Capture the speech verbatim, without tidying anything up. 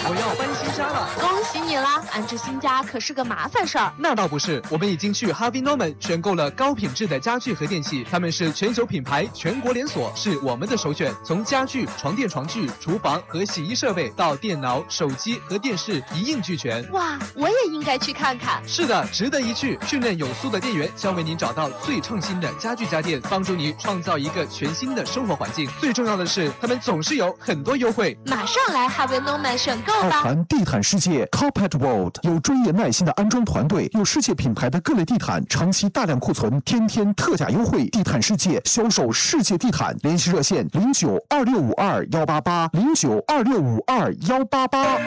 我要搬新家了。 恭喜你啦！安置新家可是个麻烦事儿。 那倒不是，我们已经去 Harvey Norman 选购了高品质的家具和电器，他们是全球品牌，全国连锁，是我们的首选。从家具、床垫、床具、厨房和洗衣设备到电脑、手机和电视一应俱全。 哇，我也应该去看看。 是的，值得一去。训练有素的店员将为您找到最创新的家具家电，帮助你创造一个全新的生活环境。最重要的是，他们总是有很多优惠。 马上来 Harvey Norman 选购吧！ 二环地毯世界 Carpet World 有专业耐心的安装团队，有世界品牌的各类地毯，长期大量库存，天天特价优惠。地毯世界销售世界地毯，联系热线零九二六五二幺八八零九二六五二幺八八。